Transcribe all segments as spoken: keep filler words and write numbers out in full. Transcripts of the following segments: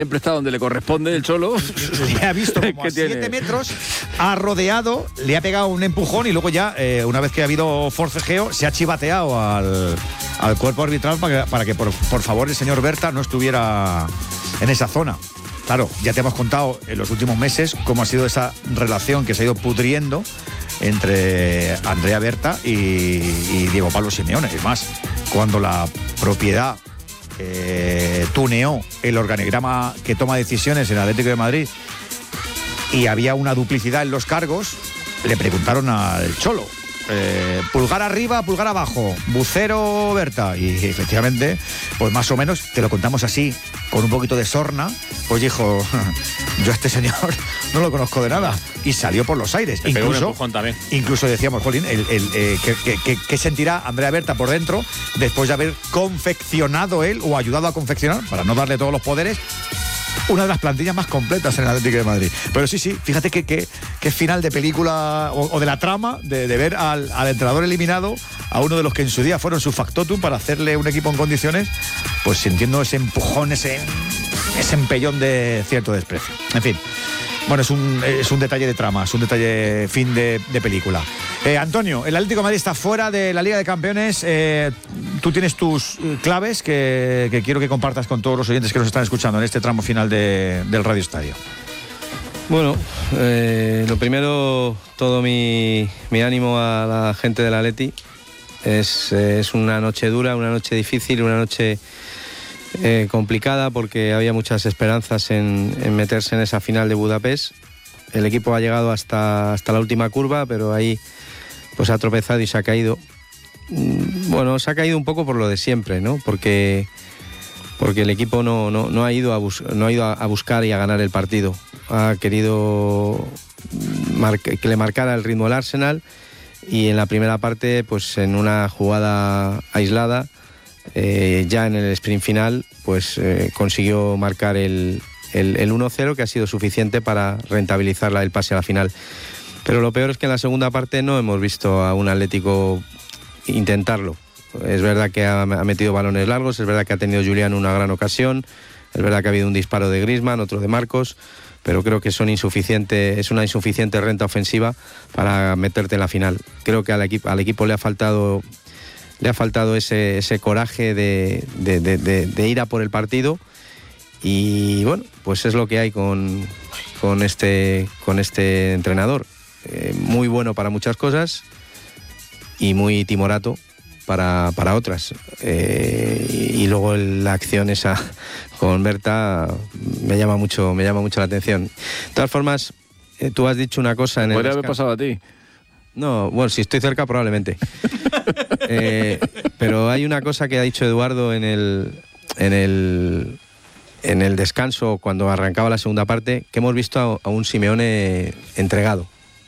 Siempre está donde le corresponde el Cholo. Le ha visto como a siete metros, ha rodeado, le ha pegado un empujón y luego ya, eh, una vez que ha habido forcejeo, se ha chivateado al, al cuerpo arbitral para que, para que por, por favor, el señor Berta no estuviera en esa zona. Claro, ya te hemos contado en los últimos meses cómo ha sido esa relación que se ha ido pudriendo entre Andrea Berta y, y Diego Pablo Simeone. Es más, cuando la propiedad Eh, tuneó el organigrama que toma decisiones en el Atlético de Madrid y había una duplicidad en los cargos, le preguntaron al Cholo, eh, pulgar arriba, pulgar abajo, Bucero, Berta, y efectivamente, pues más o menos, te lo contamos así, con un poquito de sorna, pues dijo, yo a este señor no lo conozco de nada, y salió por los aires. Le pegó un empujón también. Incluso decíamos, jolín, el, el, eh, ¿qué, qué, qué sentirá Andrea Berta por dentro después de haber confeccionado él o ayudado a confeccionar, para no darle todos los poderes, una de las plantillas más completas en el Atlético de Madrid? Pero sí, sí, fíjate que, que, que final de película o, o de la trama de, de ver al, al entrenador eliminado, a uno de los que en su día fueron su factotum para hacerle un equipo en condiciones, pues sintiendo ese empujón, ese, ese empellón de cierto desprecio. En fin, bueno, es un, es un detalle de trama, es un detalle fin de, de película. Eh, Antonio, el Atlético de Madrid está fuera de la Liga de Campeones. Eh, tú tienes tus claves que, que quiero que compartas con todos los oyentes que nos están escuchando en este tramo final de, del Radio Estadio. Bueno, eh, lo primero, todo mi, mi ánimo a la gente del Atleti. Es, es una noche dura, una noche difícil, una noche eh, complicada, porque había muchas esperanzas en, en meterse en esa final de Budapest. El equipo ha llegado hasta, hasta la última curva, pero ahí pues ha tropezado y se ha caído. Bueno, se ha caído un poco por lo de siempre, ¿no? Porque, porque el equipo no, no, no ha ido, a, bus, no ha ido a, a buscar y a ganar el partido. Ha querido mar, que le marcara el ritmo al Arsenal, y en la primera parte, pues en una jugada aislada, eh, ya en el sprint final, pues eh, consiguió marcar el, el, el uno cero, que ha sido suficiente para rentabilizar el pase a la final. Pero lo peor es que en la segunda parte no hemos visto a un Atlético intentarlo. Es verdad que ha, ha metido balones largos, es verdad que ha tenido Julián una gran ocasión, es verdad que ha habido un disparo de Griezmann, otro de Marcos, pero creo que son insuficiente, es una insuficiente renta ofensiva para meterte en la final. Creo que al equipo, al equipo le ha faltado, le ha faltado ese, ese coraje de, de, de, de, de ir a por el partido, y bueno, pues es lo que hay con, con, este, con este entrenador. Eh, muy bueno para muchas cosas y muy timorato para, para otras. Eh, y, y luego la acción esa con Berta me llama mucho, me llama mucho la atención. De todas formas, eh, tú has dicho una cosa en el... ¿Podría haber pasado a ti? No, bueno, si estoy cerca probablemente. eh, pero hay una cosa que ha dicho Eduardo en el, en el, en el descanso, cuando arrancaba la segunda parte, que hemos visto a, a un Simeone entregado.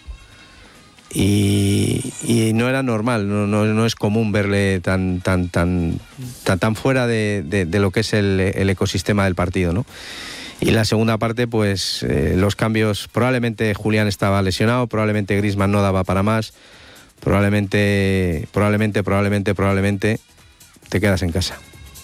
Y, y no era normal, no, no, no es común verle tan, tan, tan, tan, tan fuera de, de, de lo que es el, el ecosistema del partido, ¿no? Y la segunda parte, pues eh, los cambios, probablemente Julián estaba lesionado, probablemente Griezmann no daba para más, probablemente, probablemente, probablemente, probablemente te quedas en casa.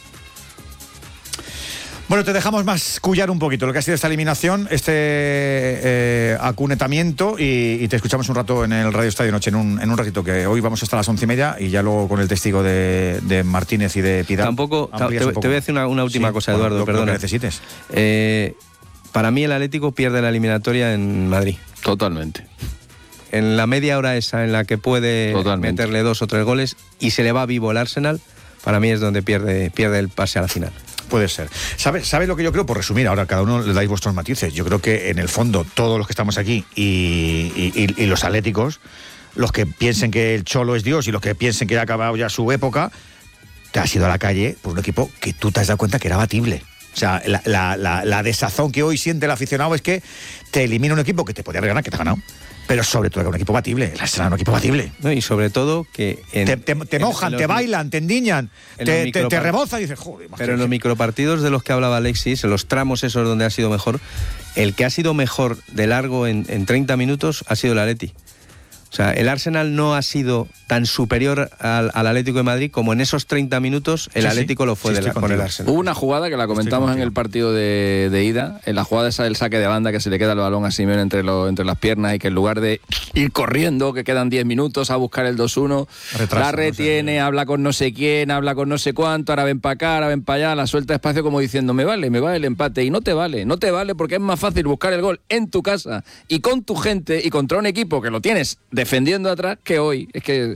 Bueno, te dejamos mascullar un poquito lo que ha sido esta eliminación, este eh, acunetamiento, y, y te escuchamos un rato en el Radio Estadio Noche, en un, en un ratito, que hoy vamos hasta las once y media, y ya luego con el testigo de, de Martínez y de Piedad. Tampoco, te, te voy a decir una, una última sí, cosa, Eduardo, lo, perdona. Lo que necesites. Eh, para mí el Atlético pierde la eliminatoria en Madrid. Totalmente. En la media hora esa en la que puede Totalmente. meterle dos o tres goles y se le va vivo el Arsenal, para mí es donde pierde, pierde el pase a la final. Puede ser. ¿Sabes sabe lo que yo creo? Por resumir, ahora cada uno le dais vuestros matices. Yo creo que en el fondo todos los que estamos aquí y, y, y, y los atléticos, los que piensen que el Cholo es Dios y los que piensen que ha acabado ya su época, te has ido a la calle por un equipo que tú te has dado cuenta que era batible. O sea, la, la, la, la desazón que hoy siente el aficionado es que te elimina un equipo que te podía ganar, que te ha ganado, pero sobre todo que un equipo batible. El Arsenal es un equipo batible. No, y sobre todo que... En, te, te, te mojan, en, en te bailan, te endiñan, te, te, te rebozan y dices, joder. Pero en los micropartidos de los que hablaba Alexis, en los tramos esos donde ha sido mejor, el que ha sido mejor de largo en, en treinta minutos ha sido el Atleti. O sea, el Arsenal no ha sido tan superior al, al Atlético de Madrid como en esos treinta minutos el sí, Atlético sí. lo fue sí, de la, con el Arsenal. Hubo una jugada que la comentamos en el partido de, de ida, en la jugada esa del saque de banda, que se le queda el balón a Simeone entre, lo, entre las piernas y que en lugar de ir corriendo, que quedan diez minutos a buscar el dos uno, Retraso, la retiene, no sé. habla con no sé quién, habla con no sé cuánto, ahora ven para acá, ahora ven para allá, la suelta despacio como diciendo, me vale, me vale el empate, y no te vale, no te vale porque es más fácil buscar el gol en tu casa y con tu gente y contra un equipo que lo tienes defendiendo atrás que hoy. Es que,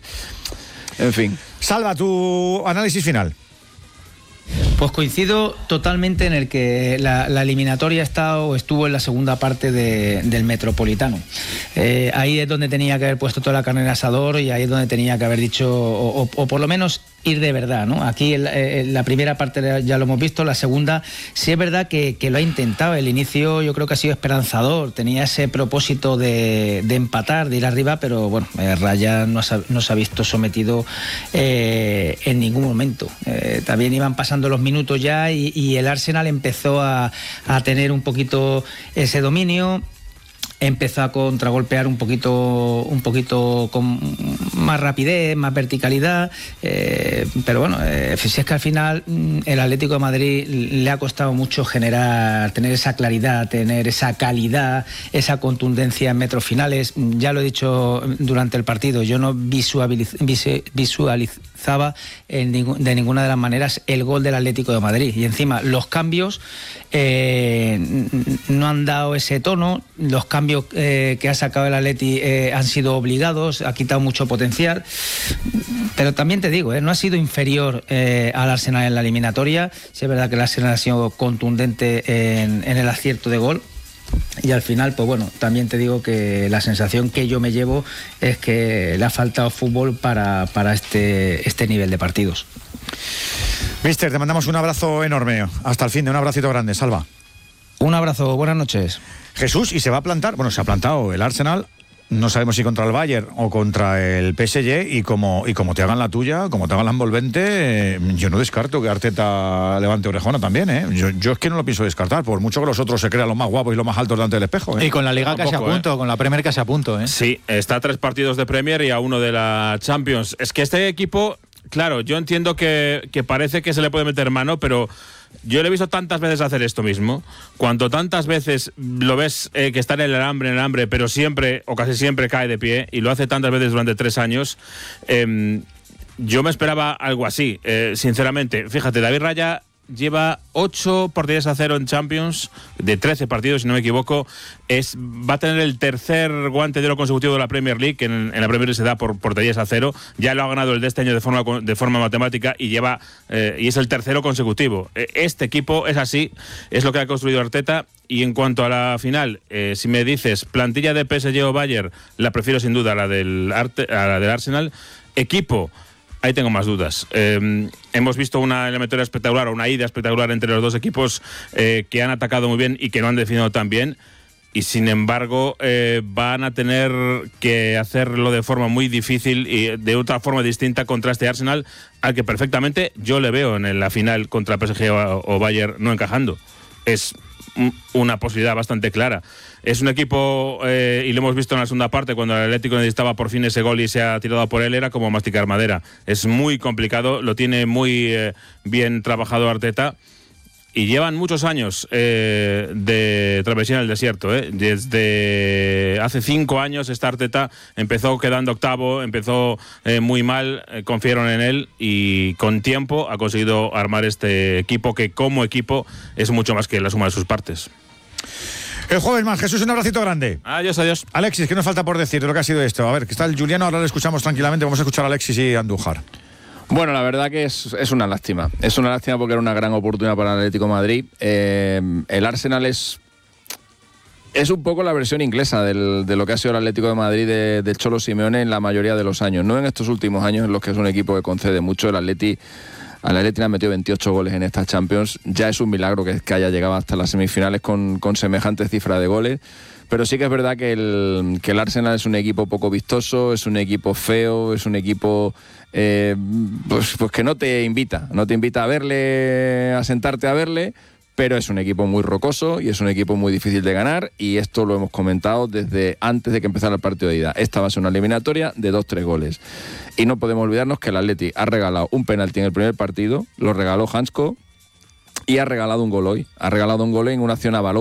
en fin. Salva, tu análisis final. Pues coincido totalmente en el que la, la eliminatoria está o estuvo en la segunda parte de, del Metropolitano. Eh, ahí es donde tenía que haber puesto toda la carne en el asador y ahí es donde tenía que haber dicho, o, o, o por lo menos ir de verdad, ¿no? Aquí en, en la primera parte ya lo hemos visto, la segunda sí es verdad que, que lo ha intentado. El inicio yo creo que ha sido esperanzador, tenía ese propósito de, de empatar, de ir arriba, pero bueno, eh, Raya no, ha, no se ha visto sometido eh, en ningún momento. Eh, también iban pasando los minutos ya y, y el Arsenal empezó a, a tener un poquito ese dominio. Empezó a contragolpear un poquito, un poquito con más rapidez, más verticalidad, eh, pero bueno, eh, si es que al final el Atlético de Madrid le ha costado mucho generar, tener esa claridad, tener esa calidad, esa contundencia en metros finales. Ya lo he dicho durante el partido, yo no visualiz, visualizaba en ningún, de ninguna de las maneras el gol del Atlético de Madrid, y encima los cambios eh, no han dado ese tono, los cambios Eh, que ha sacado el Atleti eh, han sido obligados, ha quitado mucho potencial, pero también te digo, eh, no ha sido inferior eh, al Arsenal en la eliminatoria. Sí es verdad que el Arsenal ha sido contundente en, en el acierto de gol. Y al final, pues bueno, también te digo que la sensación que yo me llevo es que le ha faltado fútbol para, para este, este nivel de partidos. Mister, te mandamos un abrazo enorme. Hasta el fin de un abracito grande. Salva. Un abrazo, buenas noches. Jesús, y se va a plantar, bueno, se ha plantado el Arsenal, no sabemos si contra el Bayern o contra el P S G, y como, y como te hagan la tuya, como te hagan la envolvente, eh, yo no descarto que Arteta levante orejona también, ¿eh? Yo, yo es que no lo pienso descartar, por mucho que los otros se crean los más guapos y los más altos delante del espejo, ¿eh? Y con la Liga casi a punto, ¿eh? Con la Premier casi a punto, ¿eh? Sí, está a tres partidos de Premier y a uno de la Champions. Es que este equipo, claro, yo entiendo que, que parece que se le puede meter mano, pero yo le he visto tantas veces hacer esto mismo. Cuando tantas veces lo ves eh, que está en el alambre, en el alambre, pero siempre o casi siempre cae de pie, y lo hace tantas veces durante tres años, eh, yo me esperaba algo así, eh, sinceramente. Fíjate, David Raya lleva ocho porterías a cero en Champions, de trece partidos, si no me equivoco. Es, va a tener el tercer guante de oro consecutivo de la Premier League, que en, en la Premier League se da por porterías a cero. Ya lo ha ganado el de este año de forma, de forma matemática y lleva eh, y es el tercero consecutivo. Este equipo es así, es lo que ha construido Arteta. Y en cuanto a la final, eh, si me dices plantilla de P S G o Bayern, la prefiero sin duda a la del, Arte, a la del Arsenal. Equipo, ahí tengo más dudas. Eh, hemos visto una eliminatoria espectacular, o una ida espectacular entre los dos equipos eh, que han atacado muy bien y que no han definido tan bien. Y sin embargo, eh, van a tener que hacerlo de forma muy difícil y de otra forma distinta contra este Arsenal, al que perfectamente yo le veo en la final contra P S G o, o Bayern no encajando. Es una posibilidad bastante clara. Es un equipo, eh, y lo hemos visto en la segunda parte, cuando el Atlético necesitaba por fin ese gol y se ha tirado por él, era como masticar madera. Es muy complicado, lo tiene muy eh, bien trabajado Arteta, y llevan muchos años eh, de travesía en el desierto. ¿eh? Desde hace cinco años esta Arteta empezó quedando octavo, empezó eh, muy mal, eh, confiaron en él y con tiempo ha conseguido armar este equipo que como equipo es mucho más que la suma de sus partes. El jueves más, Jesús, un abracito grande. Adiós, adiós. Alexis, ¿qué nos falta por decir de lo que ha sido esto? A ver, que está el Juliano, ahora le escuchamos tranquilamente, vamos a escuchar a Alexis y a Andújar. Bueno, la verdad que es, es una lástima. Es una lástima porque era una gran oportunidad para el Atlético de Madrid. Eh, el Arsenal es, es un poco la versión inglesa del, de lo que ha sido el Atlético de Madrid de, de Cholo Simeone en la mayoría de los años. No en estos últimos años en los que es un equipo que concede mucho. El Atleti, al Atleti le ha metido veintiocho goles en estas Champions. Ya es un milagro que, que haya llegado hasta las semifinales con, con semejante cifra de goles. Pero sí que es verdad que el, que el Arsenal es un equipo poco vistoso, es un equipo feo, es un equipo eh, pues, pues que no te invita, no te invita a verle, a sentarte a verle, pero es un equipo muy rocoso y es un equipo muy difícil de ganar, y esto lo hemos comentado desde antes de que empezara el partido de ida. Esta va a ser una eliminatoria de dos tres goles. Y no podemos olvidarnos que el Atleti ha regalado un penalti en el primer partido, lo regaló Hansko, y ha regalado un gol hoy. Ha regalado un gol en una acción a balón